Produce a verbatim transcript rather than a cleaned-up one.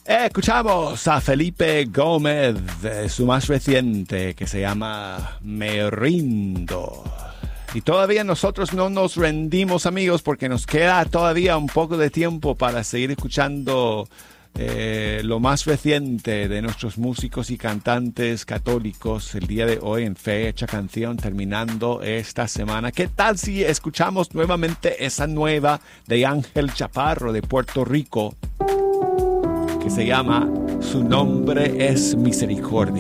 Escuchamos a Felipe Gómez, de su más reciente, que se llama Me Rindo. Y todavía nosotros no nos rendimos, amigos, porque nos queda todavía un poco de tiempo para seguir escuchando eh, lo más reciente de nuestros músicos y cantantes católicos el día de hoy en Fecha Canción, terminando esta semana. ¿Qué tal si escuchamos nuevamente esa nueva de Ángel Chaparro de Puerto Rico, que se llama Su nombre es Misericordia?